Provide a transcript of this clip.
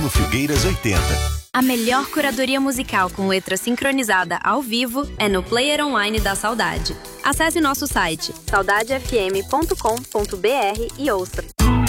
no Filgueiras 80. A melhor curadoria musical com letra sincronizada ao vivo é no Player Online da Saudade. Acesse nosso site saudadefm.com.br e ouça.